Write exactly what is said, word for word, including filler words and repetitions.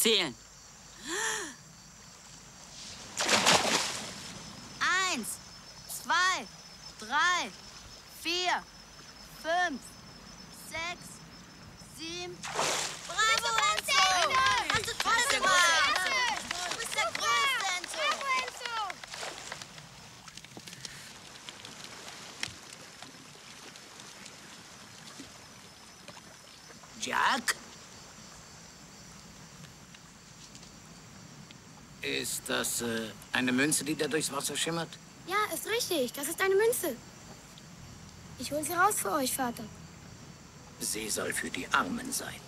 zählen. Eins, zwei, drei, vier, fünf, sechs, sieben. Bravo, Enzo! Hast du toll gemacht! Du bist der Größte, Enzo! Bravo, Enzo! Jack? Ist das äh, eine Münze, die da durchs Wasser schimmert? Ja, ist richtig. Das ist eine Münze. Ich hole sie raus für euch, Vater. Sie soll für die Armen sein.